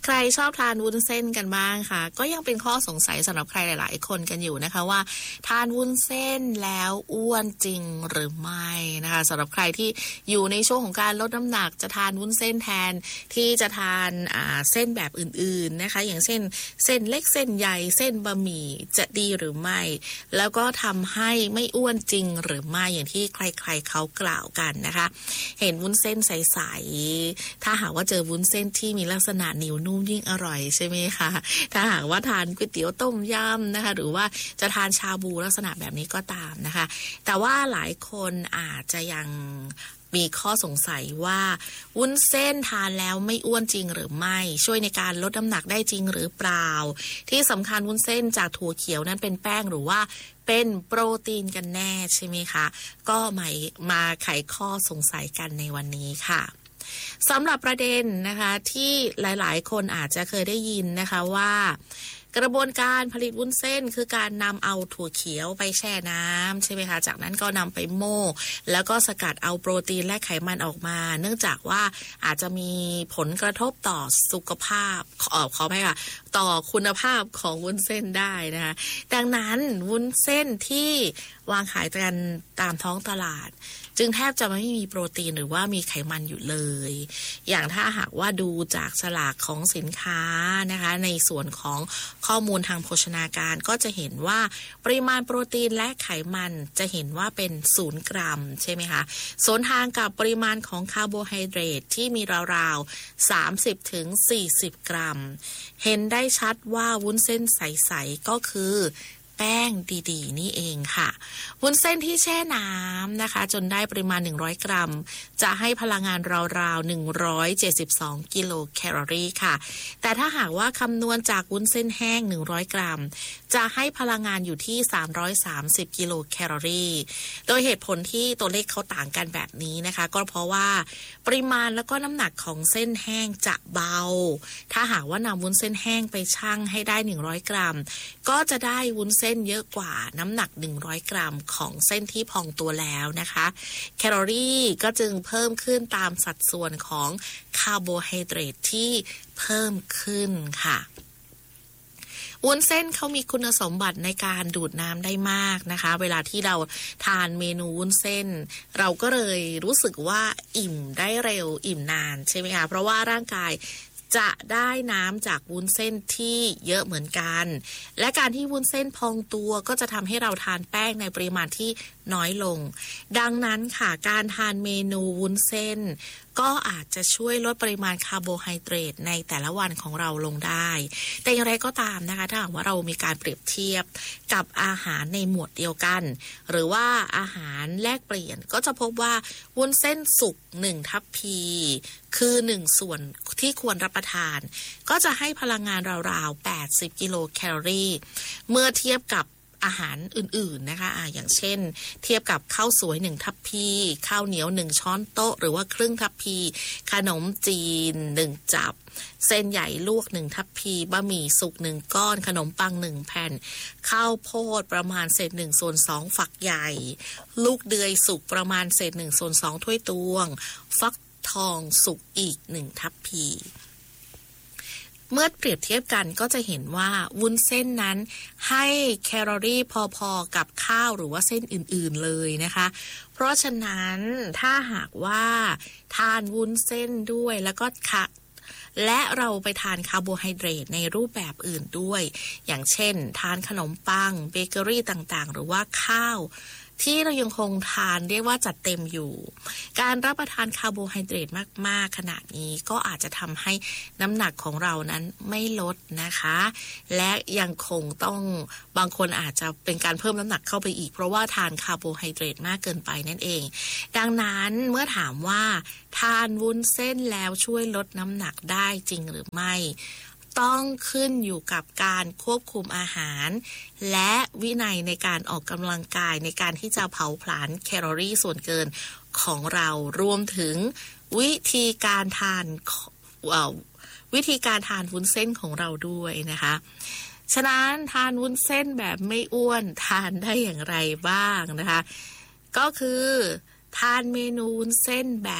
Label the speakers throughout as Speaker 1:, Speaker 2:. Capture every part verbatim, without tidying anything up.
Speaker 1: ใครชอบทานวุ้นเส้นกันบ้างคะก็ยังเป็นข้อสงสัยสำหรับใครหลายๆคนกันอยู่นะคะว่าทานวุ้นเส้นแล้วอ้วนจริงหรือไม่นะคะสำหรับใครที่อยู่ในช่วงของการลดน้ำหนักจะทานวุ้นเส้นแทนที่จะทานอ่าเส้นแบบอื่นๆนะคะอย่างเช่นเส้นเล็กเส้นใหญ่เส้นบะหมี่จะดีหรือไม่แล้วก็ทำให้ไม่อ้วนจริงหรือไม่อย่างที่ใครๆเขากล่าวกันนะคะเห็นวุ้นเส้นใสๆถ้าหากว่าเจอวุ้นเส้นที่มีลักษณะเหนียวนุ่มยิ่งอร่อยใช่ไหมคะถ้าหากว่าทานก๋วยเตี๋ยวต้มยำนะคะหรือว่าจะทานชาบูลักษณะแบบนี้ก็ตามนะคะแต่ว่าหลายคนอาจจะยังมีข้อสงสัยว่าวุ้นเส้นทานแล้วไม่อ้วนจริงหรือไม่ช่วยในการลดน้ำหนักได้จริงหรือเปล่าที่สำคัญวุ้นเส้นจากถั่วเขียวนั้นเป็นแป้งหรือว่าเป็นโปรตีนกันแน่ใช่ไหมคะก็มามาไขข้อสงสัยกันในวันนี้ค่ะสำหรับประเด็นนะคะที่หลายๆคนอาจจะเคยได้ยินนะคะว่ากระบวนการผลิตวุ้นเส้นคือการนำเอาถั่วเขียวไปแช่น้ำใช่ไหมคะจากนั้นก็นำไปโม่แล้วก็สกัดเอาโปรตีนและไขมันออกมาเนื่องจากว่าอาจจะมีผลกระทบต่อสุขภาพขอขอไปค่ะต่อคุณภาพของวุ้นเส้นได้นะคะดังนั้นวุ้นเส้นที่วางขายกันตามท้องตลาดจึงแทบจะไม่มีโปรตีนหรือว่ามีไขมันอยู่เลยอย่างถ้าหากว่าดูจากฉลากของสินค้านะคะในส่วนของข้อมูลทางโภชนาการก็จะเห็นว่าปริมาณโปรตีนและไขมันจะเห็นว่าเป็นศูนย์กรัมใช่ไหมคะสวนทางกับปริมาณของคาร์โบไฮเดรตที่มีราวๆ สามสิบถึงสี่สิบ กรัมเห็นได้ชัดว่าวุ้นเส้นใสๆก็คือแป้งดีๆนี่เองค่ะวุ้นเส้นที่แช่น้ำนะคะจนได้ปริมาณหนึ่งร้อยกรัมจะให้พลังงานราวๆหนึ่งร้อยเจ็ดสิบสองกิโลแคลอรี่ค่ะแต่ถ้าหากว่าคำนวณจากวุ้นเส้นแห้งหนึ่งร้อยกรัมจะให้พลังงานอยู่ที่สามร้อยสามสิบกิโลแคลอรี่โดยเหตุผลที่ตัวเลขเขาต่างกันแบบนี้นะคะก็เพราะว่าปริมาณแล้วก็น้ำหนักของเส้นแห้งจะเบาถ้าหากว่านำวุ้นเส้นแห้งไปชั่งให้ได้หนึ่งร้อยกรัมก็จะได้วุ้นเส้นเส้นเยอะกว่าน้ำหนักหนึ่งร้อยกรัมของเส้นที่พองตัวแล้วนะคะแคลอรี่ก็จึงเพิ่มขึ้นตามสัดส่วนของคาร์โบไฮเดรตที่เพิ่มขึ้นค่ะวุ้นเส้นเขามีคุณสมบัติในการดูดน้ำได้มากนะคะเวลาที่เราทานเมนูวุ้นเส้นเราก็เลยรู้สึกว่าอิ่มได้เร็วอิ่มนานใช่ไหมคะเพราะว่าร่างกายจะได้น้ำจากวุ้นเส้นที่เยอะเหมือนกันและการที่วุ้นเส้นพองตัวก็จะทำให้เราทานแป้งในปริมาณที่น้อยลงดังนั้นค่ะการทานเมนูวุ้นเส้นก็อาจจะช่วยลดปริมาณคาร์โบไฮเดรตในแต่ละวันของเราลงได้แต่อย่างไรก็ตามนะคะถ้าหากว่าเรามีการเปรียบเทียบกับอาหารในหมวดเดียวกันหรือว่าอาหารแลกเปลี่ยนก็จะพบว่าวุ้นเส้นสุกหนึ่งทัพพีคือหนึ่งส่วนที่ควรรับประทานก็จะให้พลังงานราวๆแปดสิบกิโลแคลอรี่เมื่อเทียบกับอาหารอื่นๆนะคะอ่าอย่างเช่นเทียบกับข้าวสวยหนึ่งทัพพีข้าวเหนียวหนึ่งช้อนโต๊ะหรือว่าครึ่งทัพพีขนมจีนหนึ่งจับเส้นใหญ่ลวกหนึ่งทัพพีบะหมี่สุกหนึ่งก้อนขนมปังหนึ่งแผ่นข้าวโพดประมาณเศษหนึ่งส่วนสองฝักใหญ่ลูกเดือยสุกประมาณเศษหนึ่งส่วนสองถ้วยตวงฟักทองสุกอีกหนึ่งทัพพีเมื่อเปรียบเทียบกันก็จะเห็นว่าวุ้นเส้นนั้นให้แคลอรี่พอๆกับข้าวหรือว่าเส้นอื่นๆเลยนะคะเพราะฉะนั้นถ้าหากว่าทานวุ้นเส้นด้วยแล้วก็ค่ะและเราไปทานคาร์โบไฮเดรตในรูปแบบอื่นด้วยอย่างเช่นทานขนมปังเบเกอรี่ต่างๆหรือว่าข้าวที่เรายังคงทานเรียกว่าจัดเต็มอยู่การรับประทานคาร์โบไฮเดรตมากๆขนาดนี้ก็อาจจะทำให้น้ำหนักของเรานั้นไม่ลดนะคะและยังคงต้องบางคนอาจจะเป็นการเพิ่มน้ำหนักเข้าไปอีกเพราะว่าทานคาร์โบไฮเดรตมากเกินไปนั่นเองดังนั้นเมื่อถามว่าทานวุ้นเส้นแล้วช่วยลดน้ำหนักได้จริงหรือไม่ต้องขึ้นอยู่กับการควบคุมอาหารและวินัยในการออกกำลังกายในการที่จะเผาผลาญแคลอรี่ส่วนเกินของเรารวมถึงวิธีการทานวิธีการทานวุ้นเส้นของเราด้วยนะคะฉะนั้นทานวุ้นเส้นแบบไม่อ้วนทานได้อย่างไรบ้างนะคะก็คือทานเมนูวุ้นเส้นแบบ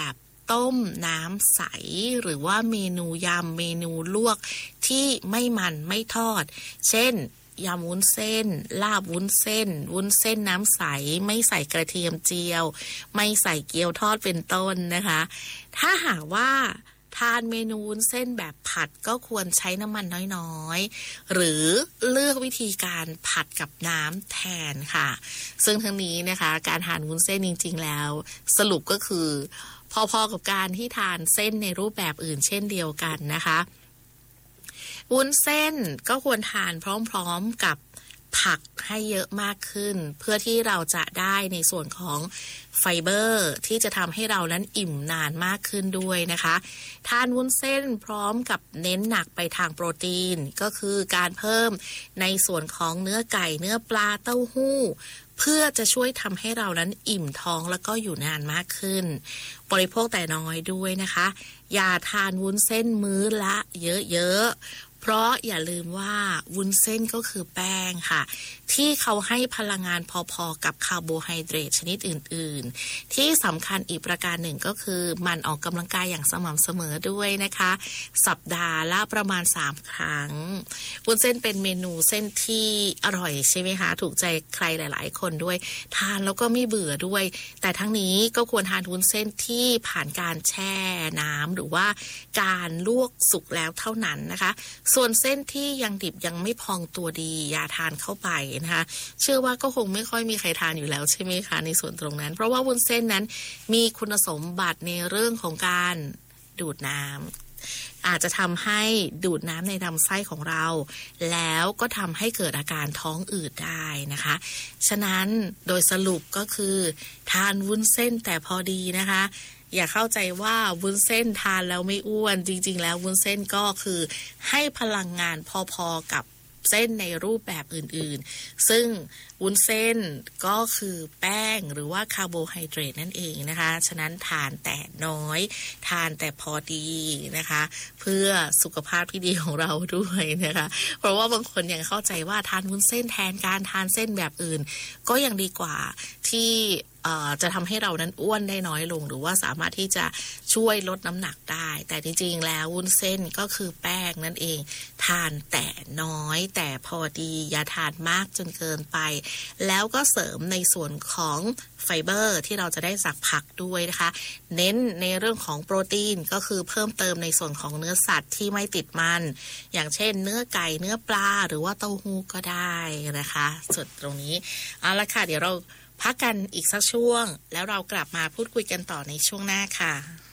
Speaker 1: ต้มน้ำใสหรือว่าเมนูยำเมนูลวกที่ไม่มันไม่ทอดเช่นยำวุ้นเส้นลาบวุ้นเส้นวุ้นเส้นน้ำใสไม่ใส่กระเทียมเจียวไม่ใส่เกี๊ยวทอดเป็นต้นนะคะถ้าหากว่าทานเมนูวุ้นเส้นแบบผัดก็ควรใช้น้ำมันน้อยๆหรือเลือกวิธีการผัดกับน้ำแทนค่ะซึ่งทั้งนี้นะคะการทานวุ้นเส้นจริงๆแล้วสรุปก็คือพอๆกับการที่ทานเส้นในรูปแบบอื่นเช่นเดียวกันนะคะวุ้นเส้นก็ควรทานพร้อมๆกับผักให้เยอะมากขึ้นเพื่อที่เราจะได้ในส่วนของไฟเบอร์ที่จะทำให้เรานั้นอิ่มนานมากขึ้นด้วยนะคะทานวุ้นเส้นพร้อมกับเน้นหนักไปทางโปรตีนก็คือการเพิ่มในส่วนของเนื้อไก่เนื้อปลาเต้าหู้เพื่อจะช่วยทำให้เรานั้นอิ่มท้องแล้วก็อยู่นานมากขึ้นบริโภคแต่น้อยด้วยนะคะอย่าทานวุ้นเส้นมื้อละเยอะๆเพราะอย่าลืมว่าวุ้นเส้นก็คือแป้งค่ะที่เขาให้พลังงานพอๆกับคาร์โบไฮเดรตชนิดอื่นๆที่สำคัญอีกประการหนึ่งก็คือมันออกกำลังกายอย่างสม่ำเสมอด้วยนะคะสัปดาห์ละประมาณสามครั้งวุ้นเส้นเป็นเมนูเส้นที่อร่อยใช่ไหมคะถูกใจใครหลายๆคนด้วยทานแล้วก็ไม่เบื่อด้วยแต่ทั้งนี้ก็ควรทานวุ้นเส้นที่ผ่านการแช่น้ำหรือว่าการลวกสุกแล้วเท่านั้นนะคะส่วนเส้นที่ยังดิบยังไม่พองตัวดีอย่าทานเข้าไปนะคะเชื่อว่าก็คงไม่ค่อยมีใครทานอยู่แล้วใช่ไหมคะในส่วนตรงนั้นเพราะว่าวุ้นเส้นนั้นมีคุณสมบัติในเรื่องของการดูดน้ำอาจจะทำให้ดูดน้ำในลำไส้ของเราแล้วก็ทำให้เกิดอาการท้องอืดได้นะคะฉะนั้นโดยสรุปก็คือทานวุ้นเส้นแต่พอดีนะคะอย่าเข้าใจว่าวุ้นเส้นทานแล้วไม่อ้วนจริงๆแล้ววุ้นเส้นก็คือให้พลังงานพอๆกับเส้นในรูปแบบอื่นๆซึ่งวุ้นเส้นก็คือแป้งหรือว่าคาร์โบไฮเดรตนั่นเองนะคะฉะนั้นทานแต่น้อยทานแต่พอดีนะคะเพื่อสุขภาพที่ดีของเราด้วยนะคะเพราะว่าบางคนยังเข้าใจว่าทานวุ้นเส้นแทนการทานเส้นแบบอื่นก็ยังดีกว่าที่จะทำให้เรานั้นอ้วนได้น้อยลงหรือว่าสามารถที่จะช่วยลดน้ำหนักได้แต่จริงๆแล้ววุ้นเส้นก็คือแป้งนั่นเองทานแต่น้อยแต่พอดีอย่าทานมากจนเกินไปแล้วก็เสริมในส่วนของไฟเบอร์ที่เราจะได้จากผักด้วยนะคะเน้นในเรื่องของโปรตีนก็คือเพิ่มเติมในส่วนของเนื้อสัตว์ที่ไม่ติดมันอย่างเช่นเนื้อไก่เนื้อปลาหรือว่าเต้าหู้ก็ได้นะคะส่วนตรงนี้เอาละค่ะเดี๋ยวเราพักกันอีกสักช่วงแล้วเรากลับมาพูดคุยกันต่อในช่วงหน้าค่ะ